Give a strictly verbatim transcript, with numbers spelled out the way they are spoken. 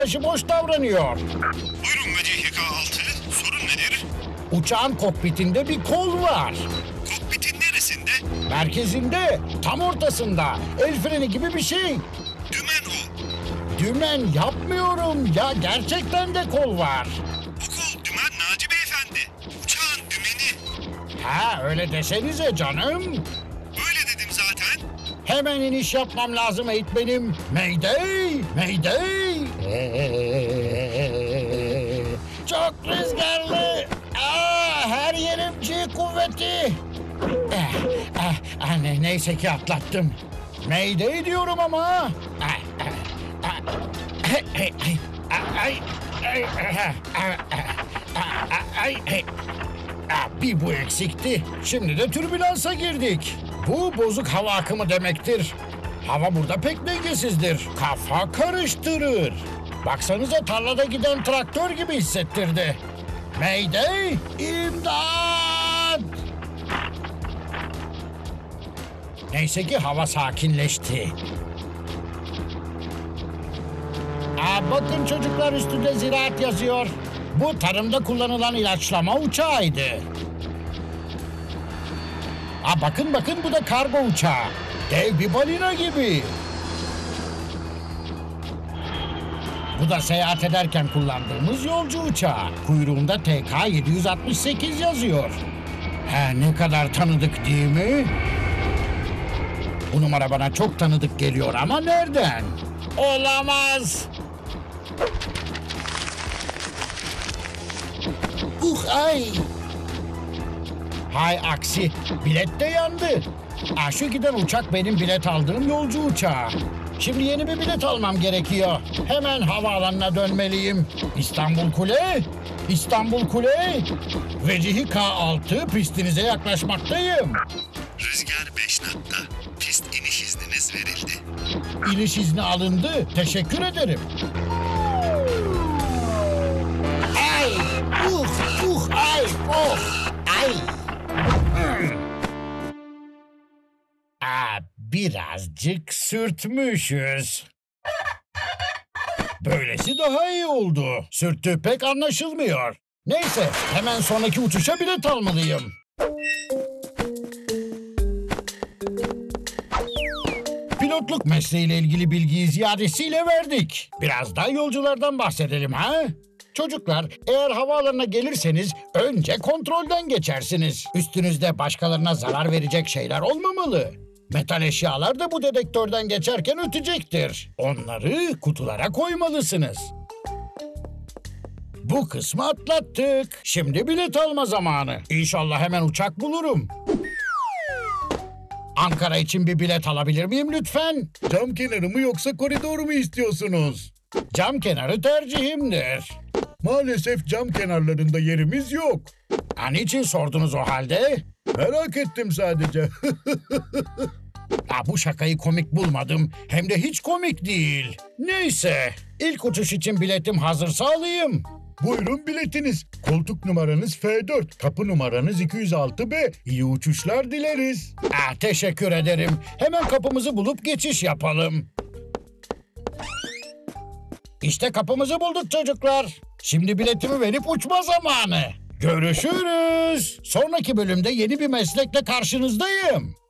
başı boş davranıyor. Buyurun V C H K altı. Sorun nedir? Uçağın kokpitinde bir kol var. Kokpitin neresinde? Merkezinde, tam ortasında. El freni gibi bir şey. Dümen o. Dümen yapmıyorum ya, gerçekten de kol var. O kol dümen Naci Beyefendi. Uçağın dümeni. Ha öyle desenize canım. Böyle dedim zaten. Hemen iniş yapmam lazım eğitmenim. Mayday, mayday. Çok rüzgarlı. Aa, her yerim G kuvveti. Eh, eh, ah, ne- neyse ki atlattım. Mayday diyorum ama. Ah, ah, ah, ay, ay, ay, ay, ay, ay, ay, ay. Ah, bir bu eksikti. Şimdi de türbülansa girdik. Bu bozuk hava akımı demektir. Hava burada pek dengesizdir. Kafa karıştırır. Baksanıza tarlada giden traktör gibi hissettirdi. Mayday! İmdat! Neyse ki hava sakinleşti. Aa, bakın çocuklar, üstünde ziraat yazıyor. Bu tarımda kullanılan ilaçlama uçağıydı. Aa, bakın bakın, bu da kargo uçağı. Dev bir balina gibi. Bu da seyahat ederken kullandığımız yolcu uçağı. Kuyruğunda T K yedi yüz altmış sekiz yazıyor. He, ne kadar tanıdık değil mi? Bu numara bana çok tanıdık geliyor ama nereden? Olamaz. Uh ay. Hay aksi, bilet de yandı. Aa, şu giden uçak benim bilet aldığım yolcu uçağı. Şimdi yeni bir bilet almam gerekiyor. Hemen havaalanına dönmeliyim. İstanbul Kule, İstanbul Kule. V C H K altı pistinize yaklaşmaktayım. Rüzgar beş knotta. Pist iniş izniniz verildi. İniş izni alındı. Teşekkür ederim. Ay, uh, uh, ay, oh, ay. Hmm. Aa, birazcık sürtmüşüz. Böylesi daha iyi oldu. Sürttüğü pek anlaşılmıyor. Neyse, hemen sonraki uçuşa bilet almalıyım. Pilotluk mesleğiyle ilgili bilgiyi ziyadesiyle verdik. Biraz da yolculardan bahsedelim ha? Çocuklar, eğer havaalanına gelirseniz önce kontrolden geçersiniz. Üstünüzde başkalarına zarar verecek şeyler olmamalı. Metal eşyalar da bu dedektörden geçerken ötecektir. Onları kutulara koymalısınız. Bu kısmı atlattık. Şimdi bilet alma zamanı. İnşallah hemen uçak bulurum. Ankara için bir bilet alabilir miyim lütfen? Cam kenarı mı yoksa koridor mu istiyorsunuz? Cam kenarı tercihimdir. Maalesef cam kenarlarında yerimiz yok. Ha, niçin sordunuz o halde? Merak ettim sadece. Ha, bu şakayı komik bulmadım. Hem de hiç komik değil. Neyse, ilk uçuş için biletim hazırsa alayım. Buyurun biletiniz. Koltuk numaranız F dört, kapı numaranız iki yüz altı B. İyi uçuşlar dileriz. Ah, teşekkür ederim. Hemen kapımızı bulup geçiş yapalım. İşte kapımızı bulduk çocuklar. Şimdi biletimi verip uçma zamanı. Görüşürüz. Sonraki bölümde yeni bir meslekle karşınızdayım.